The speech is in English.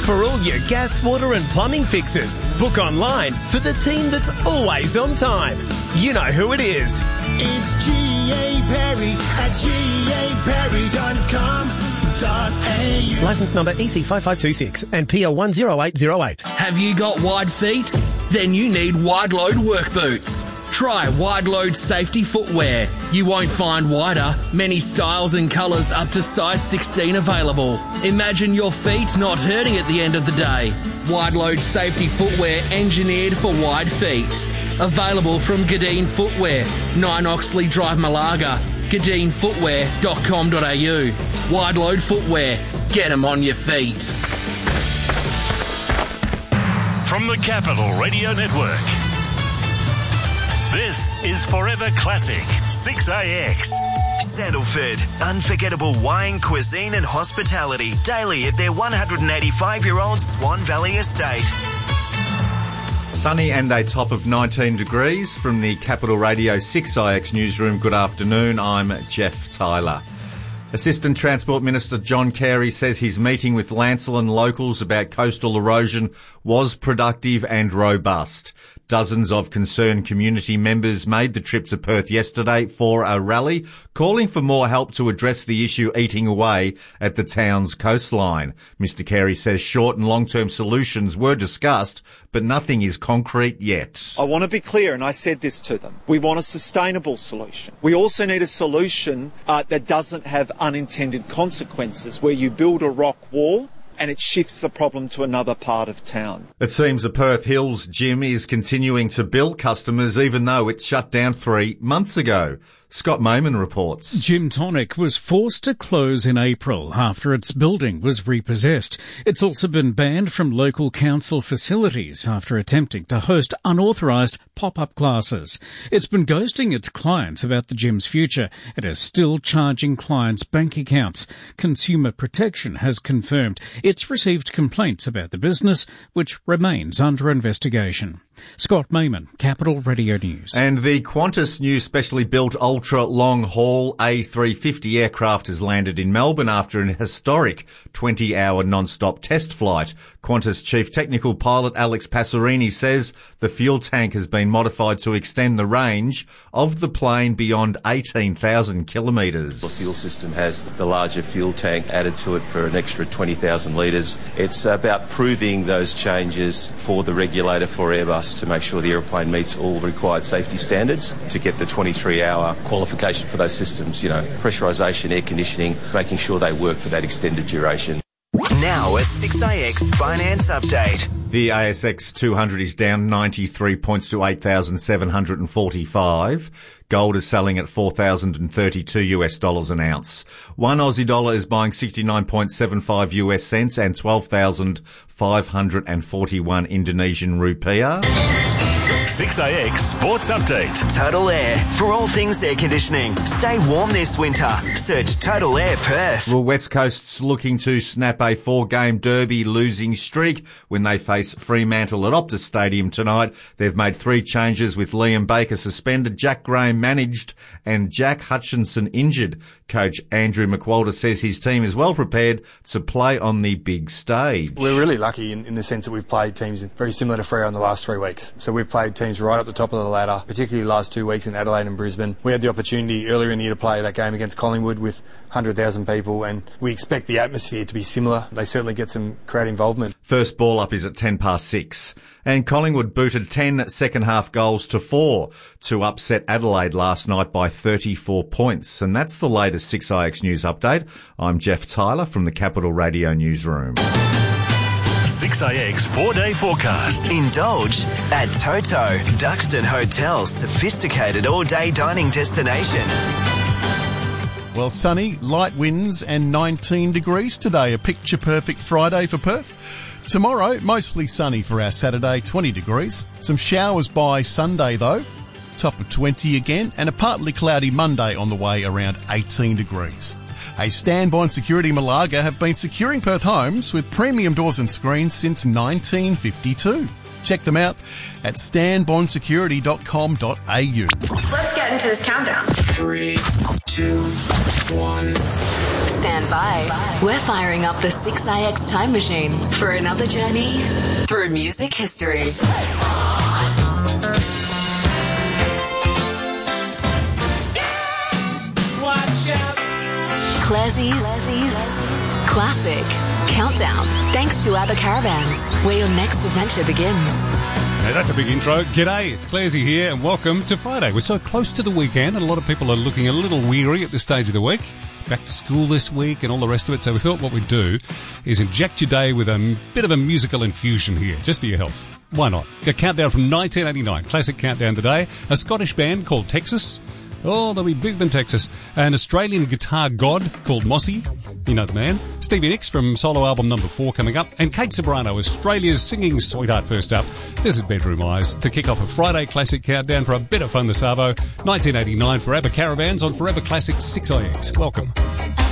For all your gas, water and plumbing fixes, book online for the team that's always on time. You know who it is. It's G.A. Perry at gaperry.com.au. Licence number EC5526 and PL 10808. Have you got wide feet? Then you need Wide Load work boots. Try Wide Load safety footwear. You won't find wider, many styles and colours up to size 16 available. Imagine your feet not hurting at the end of the day. Wide Load safety footwear engineered for wide feet. Available from Gadeen Footwear, 9 Oxley Drive, Malaga. GadeenFootwear.com.au. Wide Load Footwear. Get 'em on your feet. From the Capital Radio Network, this is Forever Classic 6AX. Sandalford, unforgettable wine, cuisine and hospitality daily at their 185-year-old Swan Valley estate. Sunny and a top of 19 degrees from the Capital Radio 6IX newsroom. Good afternoon, I'm Jeff Tyler. Assistant Transport Minister John Carey says his meeting with Lancelin locals about coastal erosion was productive and robust. Dozens of concerned community members made the trip to Perth yesterday for a rally, calling for more help to address the issue eating away at the town's coastline. Mr Carey says short and long-term solutions were discussed, but nothing is concrete yet. I want to be clear, and I said this to them. We want a sustainable solution. We also need a solution that doesn't have unintended consequences, where you build a rock wall and it shifts the problem to another part of town. It seems the Perth Hills gym is continuing to bill customers even though it shut down 3 months ago. Scott Mayman reports. Gym Tonic was forced to close in April after its building was repossessed. It's also been banned from local council facilities after attempting to host unauthorised pop-up classes. It's been ghosting its clients about the gym's future. It is still charging clients' bank accounts. Consumer Protection has confirmed it's received complaints about the business, which remains under investigation. Scott Mayman, Capital Radio News. And the Qantas new specially built ultra-long-haul A350 aircraft has landed in Melbourne after an historic 20-hour non-stop test flight. Qantas Chief Technical Pilot Alex Passerini says the fuel tank has been modified to extend the range of the plane beyond 18,000 kilometres. The fuel system has the larger fuel tank added to it for an extra 20,000 litres. It's about proving those changes for the regulator for Airbus to make sure the aeroplane meets all required safety standards to get the 23-hour qualification for those systems, pressurisation, air conditioning, making sure they work for that extended duration. Now a 6AX finance update. The ASX 200 is down 93 points to 8,745. Gold is selling at $4,032 an ounce. One Aussie dollar is buying 69.75 US cents and 12,541 Indonesian rupiah. 6AX Sports Update. Total Air. For all things air conditioning. Stay warm this winter. Search Total Air Perth. Well, West Coast's looking to snap a 4-game derby losing streak when they face Fremantle at Optus Stadium tonight. They've made 3 changes with Liam Baker suspended, Jack Graham managed and Jack Hutchinson injured. Coach Andrew McWalter says his team is well prepared to play on the big stage. We're really lucky in the sense that we've played teams very similar to Freo in the last 3 weeks. So we've played teams right up the top of the ladder, particularly the last 2 weeks in Adelaide and Brisbane. We had the opportunity earlier in the year to play that game against Collingwood with 100,000 people, and we expect the atmosphere to be similar. They certainly get some crowd involvement. First ball up is at 6:10. And Collingwood booted 10 second-half goals to 4 to upset Adelaide last night by 34 points. And that's the latest 6IX News Update. I'm Jeff Tyler from the Capital Radio Newsroom. 6AX 4-day forecast. Indulge at Toto, Duxton Hotel's sophisticated all-day dining destination. Well, sunny, light winds and 19 degrees today. A picture-perfect Friday for Perth. Tomorrow, mostly sunny for our Saturday, 20 degrees. Some showers by Sunday, though. Top of 20 again. And a partly cloudy Monday on the way, around 18 degrees. Hey, Stan Bond Security Malaga have been securing Perth homes with premium doors and screens since 1952. Check them out at stanbondsecurity.com.au. Let's get into this countdown. 3, 2, 1. Stand by. We're firing up the 6IX time machine for another journey through music history. Clairsy's Classic Countdown. Thanks to ABBA Caravans, where your next adventure begins. Now that's a big intro. G'day, it's Clairsy here and welcome to Friday. We're so close to the weekend and a lot of people are looking a little weary at this stage of the week. Back to school this week and all the rest of it. So we thought what we'd do is inject your day with a bit of a musical infusion here, just for your health. Why not? A countdown from 1989. Classic countdown today. A Scottish band called Texas. Oh, they'll be bigger than Texas. An Australian guitar god called Mossy. You know the man. Stevie Nicks from solo album number 4 coming up. And Kate Ceberano, Australia's singing sweetheart first up. This is Bedroom Eyes to kick off a Friday Classic countdown for a bit of fun this arvo. 1989 for ABBA Caravans on Forever Classic 6IX. Welcome.